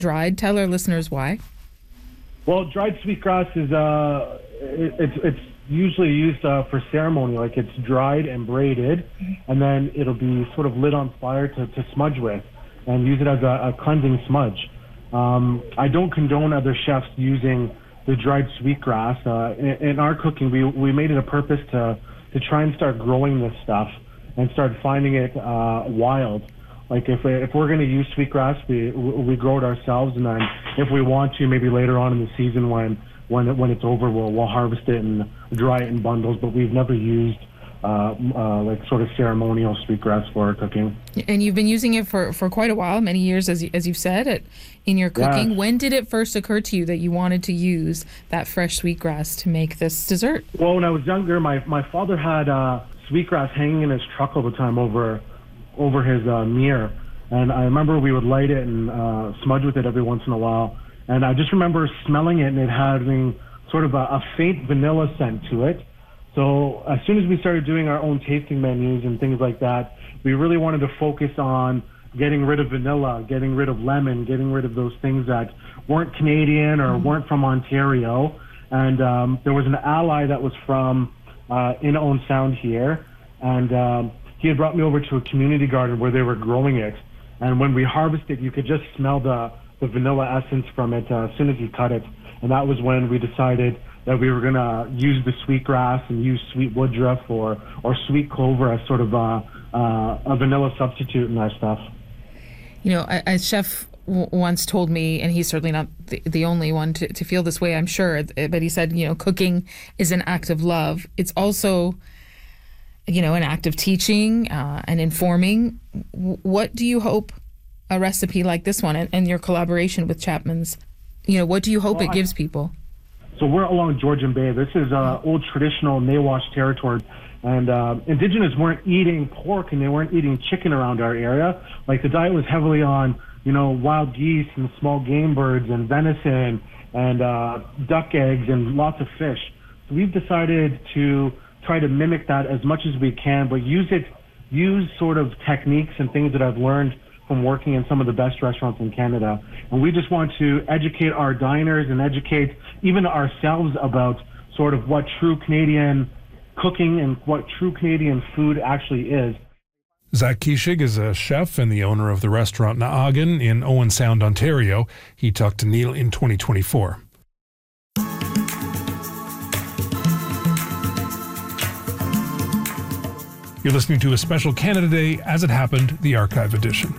dried. Tell our listeners why. Well, dried sweetgrass is it's usually used for ceremony. Like it's dried and braided, and then it'll be sort of lit on fire to smudge with, and use it as a cleansing smudge. I don't condone other chefs using the dried sweetgrass. In our cooking, we made it a purpose to try and start growing this stuff and start finding it wild. Like if we're going to use sweetgrass, we grow it ourselves, and then if we want to, maybe later on in the season when it's over, we'll harvest it and dry it in bundles. But we've never used like sort of ceremonial sweetgrass for our cooking. And you've been using it for quite a while, many years, as you've said, in your cooking. Yeah. When did it first occur to you that you wanted to use that fresh sweetgrass to make this dessert? Well, when I was younger, my father had sweetgrass hanging in his truck all the time over his mirror, and I remember we would light it and smudge with it every once in a while. And I just remember smelling it and it having sort of a faint vanilla scent to it. So as soon as we started doing our own tasting menus and things like that, we really wanted to focus on getting rid of vanilla, getting rid of lemon, getting rid of those things that weren't Canadian or weren't from Ontario. And there was an ally that was from in Owen Sound here, and he had brought me over to a community garden where they were growing it. And when we harvested, you could just smell the vanilla essence from it as soon as you cut it. And that was when we decided that we were going to use the sweetgrass and use sweet woodruff or sweet clover as sort of a vanilla substitute in our stuff. You know, a chef once told me, and he's certainly not the only one to feel this way, I'm sure, but he said, you know, cooking is an act of love. It's also, you know, an act of teaching and informing. What do you hope a recipe like this one and your collaboration with Chapman's, you know, what do you hope it gives people? So we're along Georgian Bay. This is old traditional Nawash territory. And Indigenous weren't eating pork and they weren't eating chicken around our area. Like the diet was heavily on, you know, wild geese and small game birds and venison and duck eggs and lots of fish. So we've decided to try to mimic that as much as we can, but use sort of techniques and things that I've learned from working in some of the best restaurants in Canada. And we just want to educate our diners and educate even ourselves about sort of what true Canadian cooking and what true Canadian food actually is. Zach Kishig is a chef and the owner of the restaurant Naagan in Owen Sound, Ontario. He talked to Neil in 2024. You're listening to a special Canada Day As It Happened, the archive edition.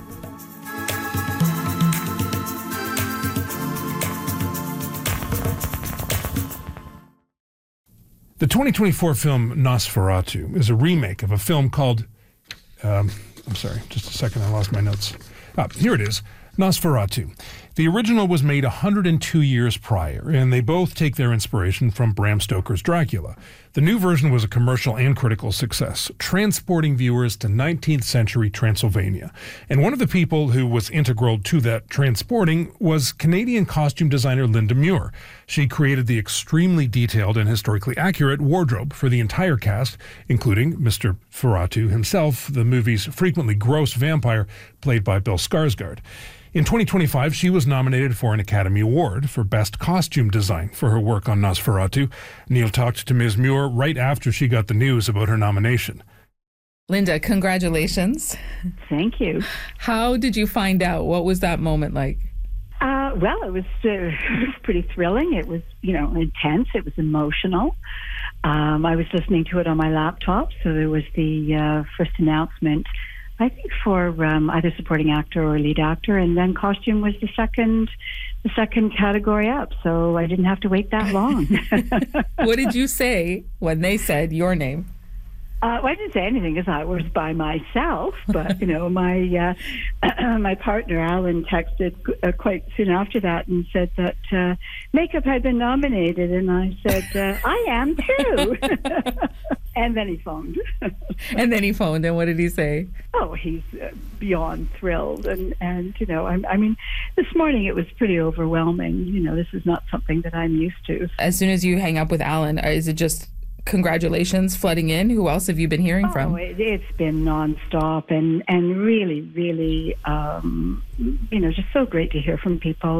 The 2024 film Nosferatu is a remake of a film called, I'm sorry, just a second, I lost my notes. Here it is, Nosferatu. The original was made 102 years prior, and they both take their inspiration from Bram Stoker's Dracula. The new version was a commercial and critical success, transporting viewers to 19th century Transylvania. And one of the people who was integral to that transporting was Canadian costume designer Linda Muir. She created the extremely detailed and historically accurate wardrobe for the entire cast, including Mr. Ferratu himself, the movie's frequently gross vampire, played by Bill Skarsgård. In 2025, she was nominated for an Academy Award for Best Costume Design for her work on Nosferatu. Neil talked to Ms. Muir right after she got the news about her nomination. Linda, congratulations. Thank you. How did you find out? What was that moment like? Well, it was pretty thrilling. It was, you know, intense. It was emotional. I was listening to it on my laptop, so there was the first announcement, I think, for either supporting actor or lead actor, and then costume was the second category up. So I didn't have to wait that long. What did you say when they said your name? Well, I didn't say anything because I was by myself. But you know, my my partner Alan texted quite soon after that and said that makeup had been nominated, and I said I am too. And then he phoned. And what did he say? Oh, he's beyond thrilled. And you know, I mean, this morning it was pretty overwhelming. You know, this is not something that I'm used to. As soon as you hang up with Alan, is it just congratulations flooding in? Who else have you been hearing from? It's been nonstop and really, really, you know, just so great to hear from people.